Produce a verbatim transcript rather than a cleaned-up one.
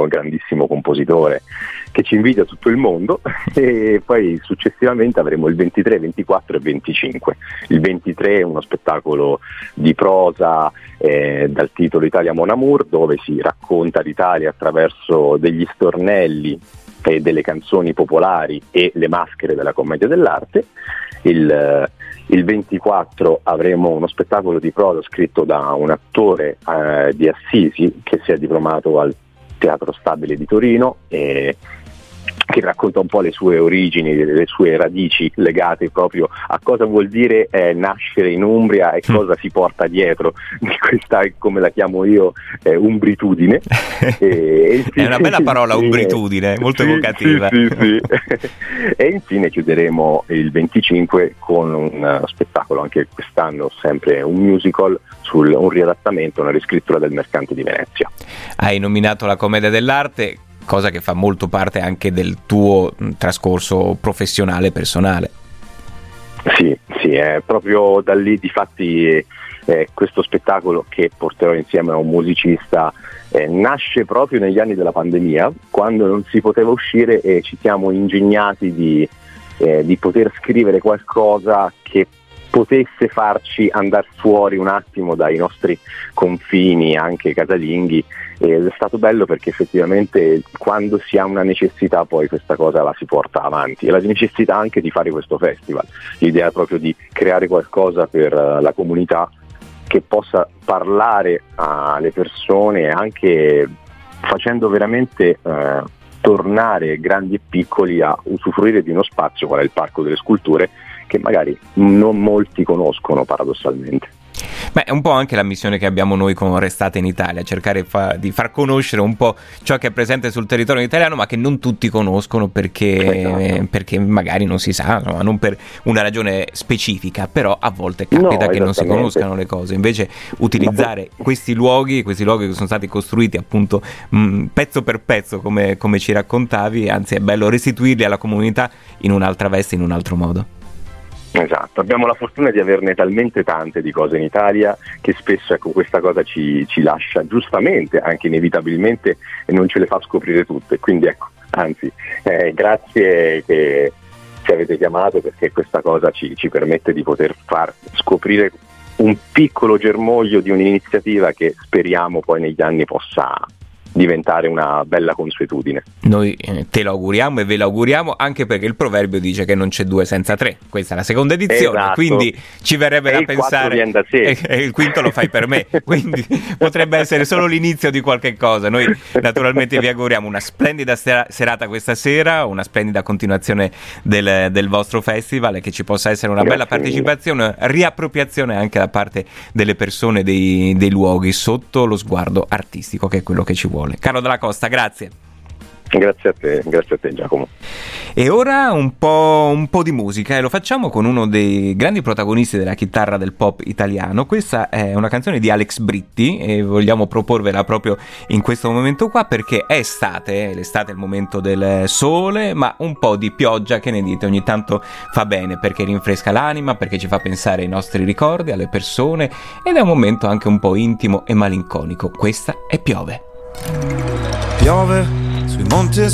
grandissimo compositore che ci invidia tutto il mondo, e poi successivamente avremo il ventitré, ventiquattro e venticinque. Il ventitré è uno spettacolo di prosa eh, dal titolo Italia Mon Amour, dove si racconta l'Italia attraverso degli stornelli e delle canzoni popolari e le maschere della commedia dell'arte. Il, il ventiquattro avremo uno spettacolo di prosa scritto da un attore eh, di Assisi che si è diplomato al Teatro Stabile di Torino e che racconta un po' le sue origini, le sue radici legate proprio a cosa vuol dire eh, nascere in Umbria e cosa si porta dietro di questa, come la chiamo io, eh, umbritudine. E, infine, è una bella parola, infine, umbritudine, molto sì, evocativa. Sì, sì, sì. E infine chiuderemo il venticinque con un spettacolo, anche quest'anno sempre un musical, sul un riadattamento, una riscrittura del Mercante di Venezia. Hai nominato la commedia dell'arte, cosa che fa molto parte anche del tuo trascorso professionale, personale. Sì, sì, è proprio da lì, difatti eh, questo spettacolo che porterò insieme a un musicista eh, nasce proprio negli anni della pandemia, quando non si poteva uscire, e ci siamo ingegnati di, eh, di poter scrivere qualcosa che potesse farci andare fuori un attimo dai nostri confini anche casalinghi, ed è stato bello perché effettivamente quando si ha una necessità poi questa cosa la si porta avanti, e la necessità anche di fare questo festival, l'idea è proprio di creare qualcosa per la comunità che possa parlare alle persone, anche facendo veramente eh, tornare grandi e piccoli a usufruire di uno spazio qual è il Parco delle Sculture, che magari non molti conoscono paradossalmente. Beh, è un po' anche la missione che abbiamo noi con Restate in Italia, cercare fa- di far conoscere un po' ciò che è presente sul territorio italiano, ma che non tutti conoscono perché, esatto. perché magari non si sa, insomma, non per una ragione specifica, però a volte capita no, che non si conoscano le cose. Invece utilizzare questi luoghi, questi luoghi che sono stati costruiti appunto mh, pezzo per pezzo, come, come ci raccontavi, anzi è bello restituirli alla comunità in un'altra veste, in un altro modo. Esatto, abbiamo la fortuna di averne talmente tante di cose in Italia che spesso, ecco, questa cosa ci, ci lascia giustamente, anche inevitabilmente, e non ce le fa scoprire tutte. Quindi ecco, anzi, eh, grazie che ci avete chiamato, perché questa cosa ci, ci permette di poter far scoprire un piccolo germoglio di un'iniziativa che speriamo poi negli anni possa diventare una bella consuetudine. Noi eh, te lo auguriamo e ve lo auguriamo, anche perché il proverbio dice che non c'è due senza tre. Questa è la seconda edizione, esatto. Quindi ci verrebbe e da pensare da e, e il quinto lo fai per me, quindi potrebbe essere solo l'inizio di qualche cosa. Noi naturalmente vi auguriamo una splendida sera- serata questa sera, una splendida continuazione del, del vostro festival, e che ci possa essere una Grazie bella partecipazione, riappropriazione anche da parte delle persone, dei, dei luoghi, sotto lo sguardo artistico, che è quello che ci vuole. Carlo Dalla Costa, grazie. Grazie a te, grazie a te Giacomo. E ora un po', un po' di musica, e lo facciamo con uno dei grandi protagonisti della chitarra del pop italiano. Questa è una canzone di Alex Britti e vogliamo proporvela proprio in questo momento qua, perché è estate, l'estate è il momento del sole, ma un po' di pioggia, che ne dite? Ogni tanto fa bene, perché rinfresca l'anima, perché ci fa pensare ai nostri ricordi, alle persone, ed è un momento anche un po' intimo e malinconico. Questa è Piove. Piove sui monti e